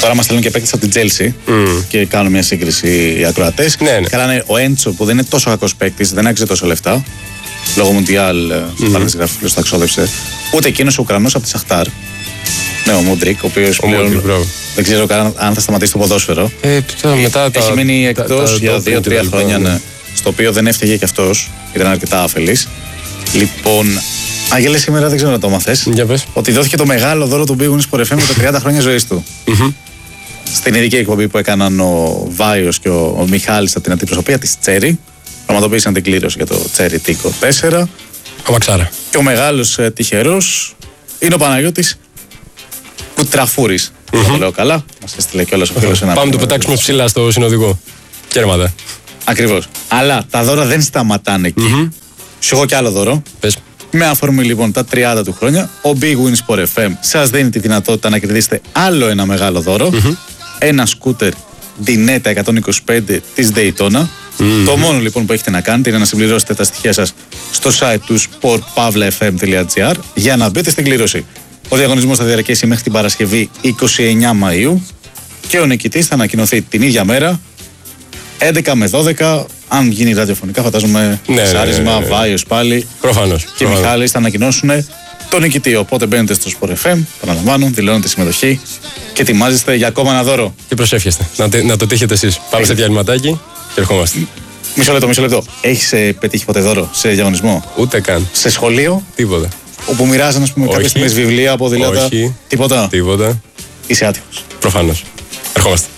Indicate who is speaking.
Speaker 1: Τώρα μας στέλνουν και παίκτες από την Chelsea και κάνουν μια σύγκριση οι ακροατές.
Speaker 2: Ναι.
Speaker 1: Καλά, ο Έντσο που δεν είναι τόσο κακός παίκτης, δεν άξιζε τόσο λεφτά. Λόγω Μουντιάλ, παράδειγμα, γράφει, τα ξόδεψε. Ούτε εκείνος ο Ουκρανός από τη Σαχτάρ. Ναι, ο Μούντρικ, ο οποίος δεν ξέρω καν αν θα σταματήσει το ποδόσφαιρο. Έχει μείνει εκτός για 2-3 χρόνια, ναι, στο οποίο δεν έφταιγε κι αυτός. Ήταν αρκετά άφελης. Λοιπόν, Άγγελε, σήμερα δεν ξέρω να το μάθες. Ότι δόθηκε το μεγάλο δώρο του Big Win Sport FM με τα 30 χρόνια ζωής του. Στην ειδική εκπομπή που έκαναν ο Βάιος και ο Μιχάλης από την αντιπροσωπεία της Τσέρι, πραγματοποίησαν την κλήρωση για το Τσέρι Τίκο 4.
Speaker 2: Ο Μαξάρα.
Speaker 1: Και ο μεγάλος τυχερός είναι ο Παναγιώτης Κουτραφούρης. Το λέω καλά. Μας έστειλε κιόλας ο φίλος ένα.
Speaker 2: Πάμε το πετάξουμε ψηλά στο συνοδικό. Κέρματα.
Speaker 1: Ακριβώς. Αλλά τα δώρα δεν σταματάνε εκεί. Σου έχω κι άλλο δώρο.
Speaker 2: Πες.
Speaker 1: Με αφορμή λοιπόν τα 30 του χρόνια, ο Big Win Sport FM σας δίνει τη δυνατότητα να κερδίσετε άλλο ένα μεγάλο δώρο. Ένα σκούτερ Dineta 125 της Daytona. Το μόνο λοιπόν που έχετε να κάνετε είναι να συμπληρώσετε τα στοιχεία σας στο site του sportpavlafm.gr για να μπείτε στην κλήρωση. Ο διαγωνισμός θα διαρκέσει μέχρι την Παρασκευή 29 Μαΐου και ο νικητής θα ανακοινωθεί την ίδια μέρα 11 με 12, αν γίνει ραδιοφωνικά, φαντάζομαι σάρισμα, Βάιος πάλι.
Speaker 2: Προφανώς.
Speaker 1: Και Μιχάλης θα ανακοινώσουν τον νικητή. Οπότε μπαίνετε στο Sport FM, παραλαμβάνω, δηλώνετε συμμετοχή και ετοιμάζεστε για ακόμα ένα δώρο.
Speaker 2: Και προσεύχεστε. Να το τύχετε εσείς. Πάμε σε διαλυματάκι και ερχόμαστε.
Speaker 1: Μισό λεπτό. Έχεις πετύχει ποτέ δώρο σε διαγωνισμό?
Speaker 2: Ούτε καν.
Speaker 1: Σε σχολείο?
Speaker 2: Τίποτα.
Speaker 1: Όπου μοιράζαν, ας πούμε, κάποιες στιγμές βιβλία, ποδήλατα?
Speaker 2: Όχι.
Speaker 1: Τίποτα.
Speaker 2: Τίποτα.
Speaker 1: Είσαι άτυχος.
Speaker 2: Προφανώς. Ερχόμαστε.